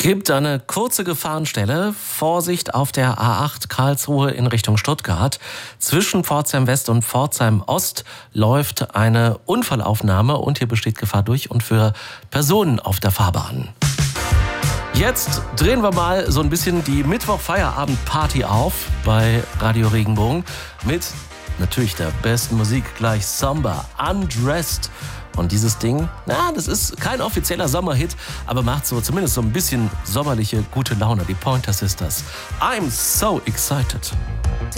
Gibt eine kurze Gefahrenstelle. Vorsicht auf der A8 Karlsruhe in Richtung Stuttgart. Zwischen Pforzheim West und Pforzheim Ost läuft eine Unfallaufnahme und hier besteht Gefahr durch und für Personen auf der Fahrbahn. Jetzt drehen wir mal so ein bisschen die Mittwoch-Feierabend-Party auf bei Radio Regenbogen mit natürlich der besten Musik gleich Samba, Undressed. Und dieses Ding, das ist kein offizieller Sommerhit, aber macht so zumindest so ein bisschen sommerliche gute Laune. Die Pointer Sisters. I'm so excited.